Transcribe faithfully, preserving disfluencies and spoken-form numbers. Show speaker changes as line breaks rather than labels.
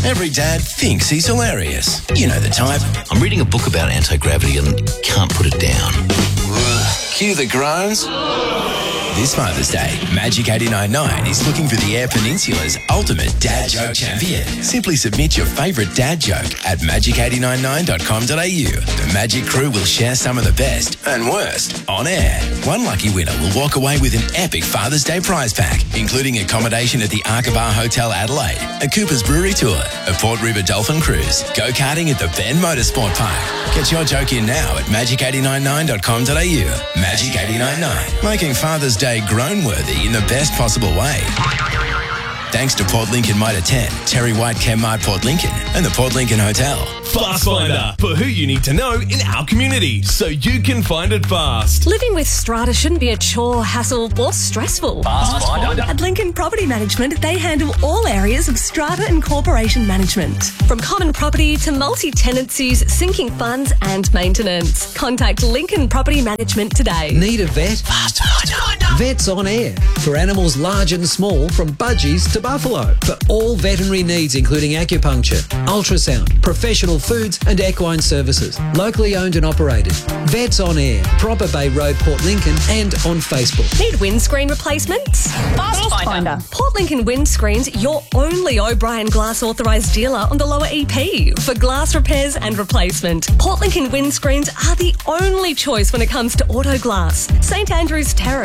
Every dad thinks he's hilarious. You know the type.
I'm reading a book about anti-gravity and can't put it down.
Cue the groans. This Father's Day, Magic eighty-nine point nine is looking for the Eyre Peninsula's ultimate dad joke champion. Simply submit your favourite dad joke at magic eight nine nine dot com dot a u. The Magic crew will share some of the best and worst on air. One lucky winner will walk away with an epic Father's Day prize pack, including accommodation at the Arkabar Hotel Adelaide, a Cooper's Brewery tour, a Port River Dolphin cruise, go-karting at the Ben Motorsport Park. Get your joke in now at magic eight nine nine dot com dot a u. Magic eight nine nine, making Father's Day grown-worthy in the best possible way. Thanks to Port Lincoln Motor ten, Terry White Chemmart Port Lincoln, and the Port Lincoln Hotel.
Fast Finder, for who you need to know in our community, so you can find it fast.
Living with strata shouldn't be a chore, hassle, or stressful.
Fast Finder.
At Lincoln Property Management, they handle all areas of strata and corporation management, from common property to multi-tenancies, sinking funds, and maintenance. Contact Lincoln Property Management today.
Need a vet?
Fast Finder.
Vets on Air, for animals large and small, from budgies to buffalo. For all veterinary needs, including acupuncture, ultrasound, professional foods and equine services. Locally owned and operated. Vets on Air, Proper Bay Road, Port Lincoln, and on Facebook.
Need windscreen replacements?
Fast Finder.
Port Lincoln Windscreens, your only O'Brien Glass authorised dealer on the Lower E P for glass repairs and replacement. Port Lincoln Windscreens are the only choice when it comes to auto glass. St Andrews Terrace.